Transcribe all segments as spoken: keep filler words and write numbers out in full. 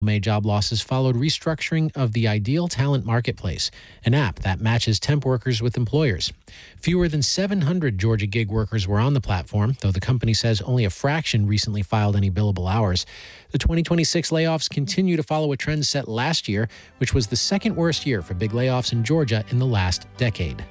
May job losses followed restructuring of the Ideal Talent Marketplace, an app that matches temp workers with employers. Fewer than seven hundred Georgia gig workers were on the platform, though the company says only a fraction recently filed any billable hours. The twenty twenty-six layoffs continue to follow a trend set last year, which was the second worst year for big layoffs in Georgia in the last decade.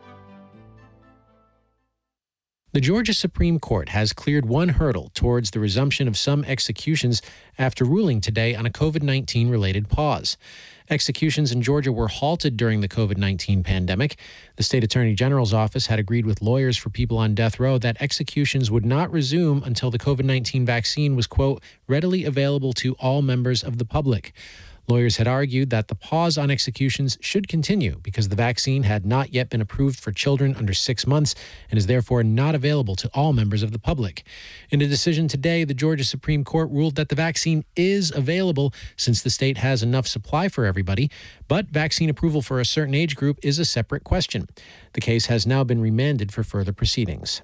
The Georgia Supreme Court has cleared one hurdle towards the resumption of some executions after ruling today on a COVID nineteen related pause. Executions in Georgia were halted during the COVID nineteen pandemic. The state attorney general's office had agreed with lawyers for people on death row that executions would not resume until the COVID nineteen vaccine was, quote, readily available to all members of the public. Lawyers had argued that the pause on executions should continue because the vaccine had not yet been approved for children under six months and is therefore not available to all members of the public. In a decision today, the Georgia Supreme Court ruled that the vaccine is available since the state has enough supply for everybody, but vaccine approval for a certain age group is a separate question. The case has now been remanded for further proceedings.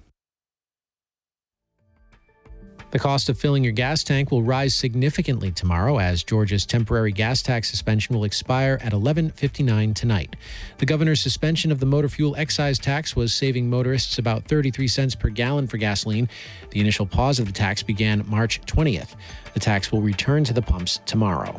The cost of filling your gas tank will rise significantly tomorrow as Georgia's temporary gas tax suspension will expire at eleven fifty-nine tonight. The governor's suspension of the motor fuel excise tax was saving motorists about thirty-three cents per gallon for gasoline. The initial pause of the tax began March twentieth. The tax will return to the pumps tomorrow.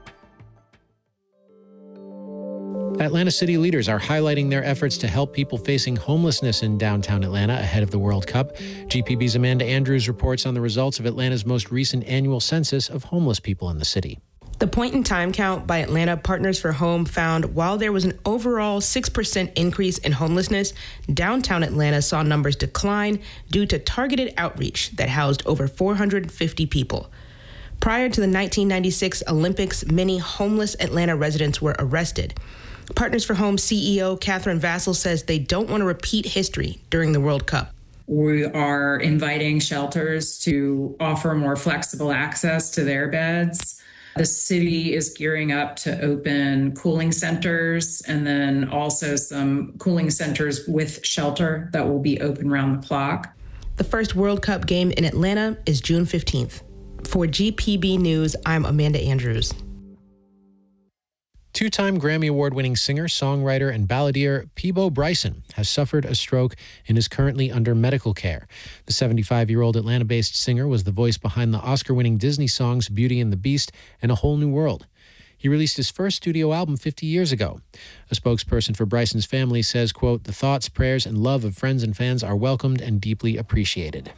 Atlanta city leaders are highlighting their efforts to help people facing homelessness in downtown Atlanta ahead of the World Cup. G P B's Amanda Andrews reports on the results of Atlanta's most recent annual census of homeless people in the city. The point-in-time count by Atlanta Partners for Home found while there was an overall six percent increase in homelessness, downtown Atlanta saw numbers decline due to targeted outreach that housed over four hundred fifty people. Prior to the nineteen ninety-six Olympics, many homeless Atlanta residents were arrested. Partners for Home C E O Catherine Vassell says they don't want to repeat history during the World Cup. We are inviting shelters to offer more flexible access to their beds. The city is gearing up to open cooling centers and then also some cooling centers with shelter that will be open around the clock. The first World Cup game in Atlanta is June fifteenth. For G P B News, I'm Amanda Andrews. Two-time Grammy Award-winning singer, songwriter, and balladeer Peabo Bryson has suffered a stroke and is currently under medical care. The seventy-five-year-old Atlanta-based singer was the voice behind the Oscar-winning Disney songs Beauty and the Beast and A Whole New World. He released his first studio album fifty years ago. A spokesperson for Bryson's family says, quote, "The thoughts, prayers, and love of friends and fans are welcomed and deeply appreciated."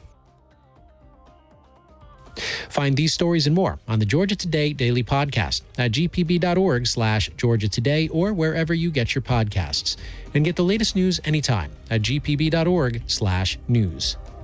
Find these stories and more on the Georgia Today Daily Podcast at g p b dot org slash Georgia Today or wherever you get your podcasts. And get the latest news anytime at g p b dot org slash news.